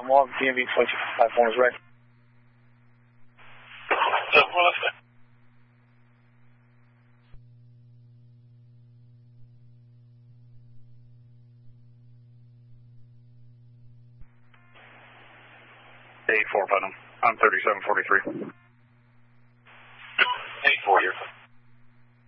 Mark, DMV 22 platform is ready. Well, let's see. A4 Putnam. I'm 3743.